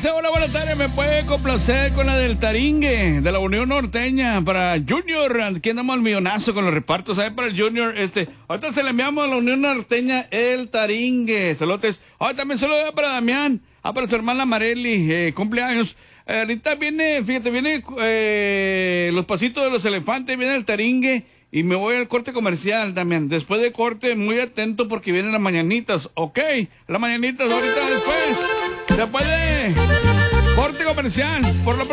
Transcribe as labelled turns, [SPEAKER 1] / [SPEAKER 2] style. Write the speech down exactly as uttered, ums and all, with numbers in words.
[SPEAKER 1] dice, hola, buenas tardes, me puede complacer con la del taringue, de la Unión Norteña, para Junior, aquí andamos al millonazo con los repartos, ¿sabes? Para el Junior, este, ahorita se le enviamos a la Unión Norteña el taringue, saludos. Ahora también saludos para Damián, ah, para su hermana Marely, eh, cumpleaños. Eh, ahorita viene, fíjate, viene eh, los pasitos de los elefantes, viene el taringue, y me voy al corte comercial también. Después de corte, muy atento porque vienen las mañanitas, ¿ok? Las mañanitas ahorita después. Se puede. Corte comercial. Por lo pronto.